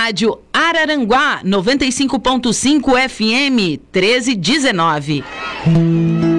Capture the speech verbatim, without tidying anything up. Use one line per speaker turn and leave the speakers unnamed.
Rádio Araranguá, noventa e cinco ponto cinco F M, treze dezenove.